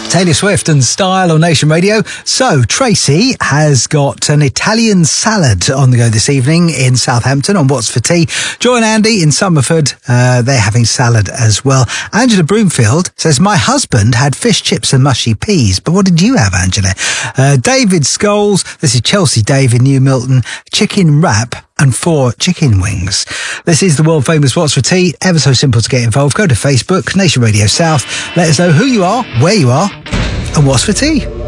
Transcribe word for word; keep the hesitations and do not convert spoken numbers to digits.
Taylor Swift and Style on Nation Radio. So, Tracy has got an Italian salad on the go this evening in Southampton on What's for Tea. Joy and Andy in Somerford, uh, they're having salad as well. Angela Broomfield says, my husband had fish chips and mushy peas, but what did you have, Angela? Uh, David Scholes, this is Chelsea Dave in New Milton, chicken wrap and four chicken wings. This is the world famous What's for Tea. Ever so simple to get involved. Go to Facebook, Nation Radio South. Let us know who you are, where you are, and what's for tea.